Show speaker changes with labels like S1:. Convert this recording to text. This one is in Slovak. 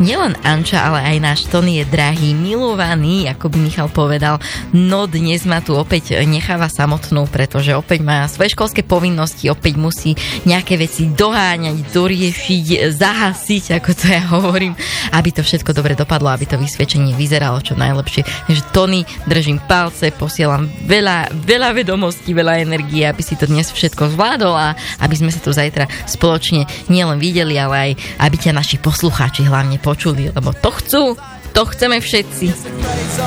S1: nielen Anča, ale aj náš Tony je drahý, milovaný, ako by Michal povedal. No dnes ma tu opäť necháva samotnú, pretože opäť má svoje školské povinnosti, opäť musí nejaké veci doháňať, doriešiť, zahasiť, ako to ja hovorím, aby to všetko dobre dopadlo, aby to vysvedčenie vyzeralo čo najlepšie. Takže Tony, držím palce, posielam veľa vedomostí, veľa energie, aby si to dnes všetko zvládol a aby sme sa tu zajtra spoločne nielen videli, ale aj aby ťa naši poslucháči hlavne počuli, lebo to chcú, to chceme všetci.